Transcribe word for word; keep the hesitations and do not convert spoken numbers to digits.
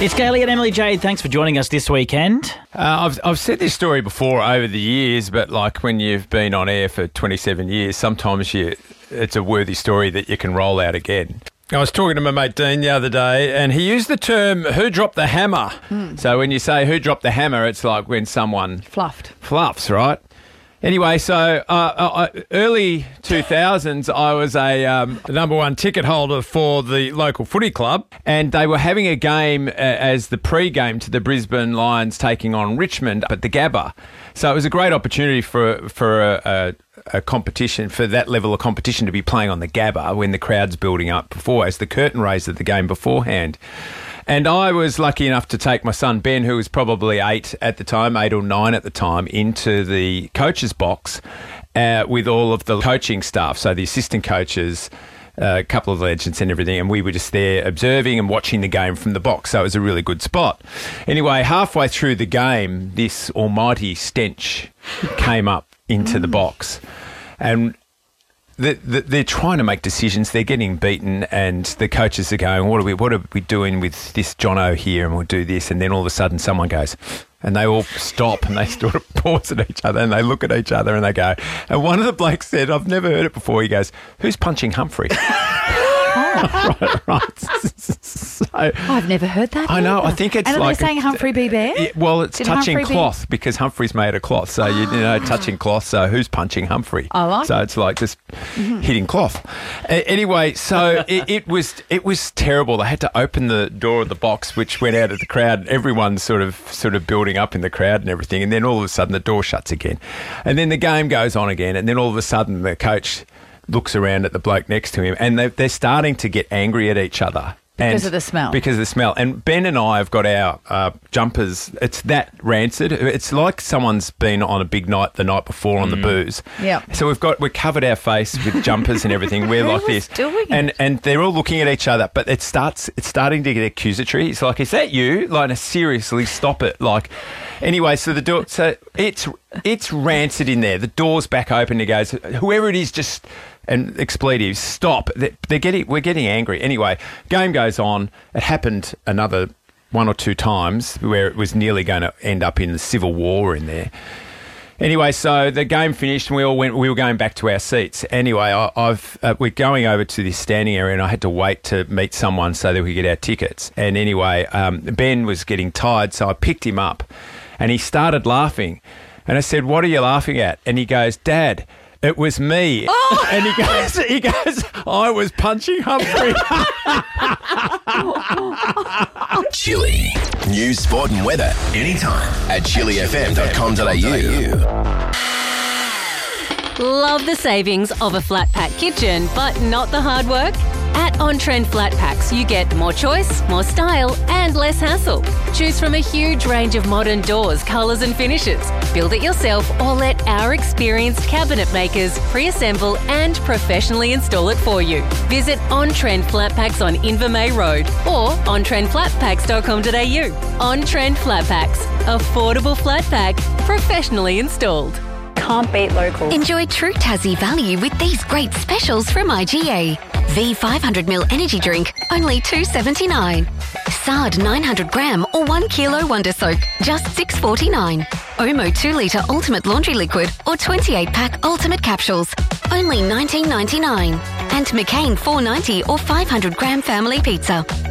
It's Kaylee and Emily Jade. Thanks for joining us this weekend. Uh, I've I've said this story before over the years, but like when you've been on air for twenty-seven years, sometimes you it's a worthy story that you can roll out again. I was talking to my mate Dean the other day, and he used the term "who dropped the hammer." Mm. So when you say "who dropped the hammer," it's like when someone fluffed, fluffs, right? Anyway, so uh, uh, early two thousands, I was a um, number one ticket holder for the local footy club, and they were having a game uh, as the pre-game to the Brisbane Lions taking on Richmond at the Gabba. So it was a great opportunity for for a, a, a competition, for that level of competition to be playing on the Gabba when the crowd's building up before, as the curtain raised at the game beforehand. And I was lucky enough to take my son Ben, who was probably eight at the time, eight or nine at the time, into the coach's box uh, with all of the coaching staff, so the assistant coaches, uh, a couple of legends and everything, and we were just there observing and watching the game from the box, so it was a really good spot. Anyway, halfway through the game, this almighty stench came up into mm. the box, and They're, they're trying to make decisions. They're getting beaten, and the coaches are going, what are we what are we doing with this Jono here, and we'll do this. And then all of a sudden someone goes, and they all stop and they sort of pause at each other and they look at each other and they go. And one of the blokes said, I've never heard it before, he goes, who's punching Humphrey? right, right. So, I've never heard that. I know. Either. I think it's and like are they saying Humphrey B. Bear? It, well, it's Did touching Humphrey cloth be... because Humphrey's made of cloth. So you, you know, touching cloth. So who's punching Humphrey? I like. So it's like just mm-hmm. hitting cloth. Uh, anyway, so it, it was it was terrible. They had to open the door of the box, which went out of the crowd. Everyone's sort of sort of building up in the crowd and everything, and then all of a sudden the door shuts again, and then the game goes on again, and then all of a sudden the coach looks around at the bloke next to him, and they, they're starting to get angry at each other. Because and of the smell. Because of the smell. And Ben and I have got our uh, jumpers. It's that rancid. It's like someone's been on a big night the night before on mm. the booze. Yeah. So we've got, we've covered our face with jumpers and everything. We're like this. Doing and it? and they're all looking at each other, but it starts, it's starting to get accusatory. It's like, is that you? Like, no, seriously, stop it. Like, anyway, so the door, so it's, it's rancid in there. The door's back open. He goes, whoever it is, just... And expletives, stop. They're, they're getting, we're getting angry. Anyway, game goes on. It happened another one or two times where it was nearly going to end up in the civil war in there. Anyway, so the game finished and we all went. We were going back to our seats. Anyway, I, I've uh, we're going over to this standing area, and I had to wait to meet someone so that we could get our tickets. And anyway, um, Ben was getting tired, so I picked him up, and he started laughing. And I said, "What are you laughing at?" And he goes, "Dad, it was me." Oh. And he goes, he goes, I was punching Humphrey. Chili. News, sport and weather. Anytime at chili f m dot com dot a u. Love the savings of a flat pack kitchen, but not the hard work? At On Trend Flat Packs, you get more choice, more style, and less hassle. Choose from a huge range of modern doors, colours and finishes. Build it yourself or let our experienced cabinet makers pre-assemble and professionally install it for you. Visit On Trend Flat Packs on Invermay Road or on trend flat packs dot com dot a u. On Trend Flat Packs. Affordable flat pack, professionally installed. Can't beat local. Enjoy true Tassie value with these great specials from I G A. V five hundred milliliter energy drink, only two dollars seventy-nine. Sard nine hundred gram or one kilo Wonder Soap, just six dollars forty-nine. Omo two litre Ultimate Laundry Liquid or twenty-eight pack Ultimate Capsules, only nineteen ninety-nine. And McCain four ninety or five hundred gram Family Pizza.